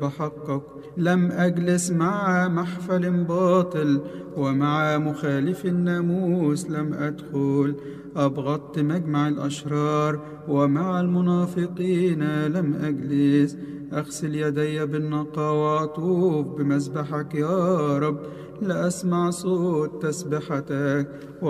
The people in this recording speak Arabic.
بحقك. لم أجلس مع محفل باطل، ومع مخالف الناموس لم أدخل. أبغضت مجمع الأشرار، ومع المنافقين لم أجلس. أغسل يدي بالنقى وأطوف بمذبحك يا رب، لأسمع صوت تسبحتك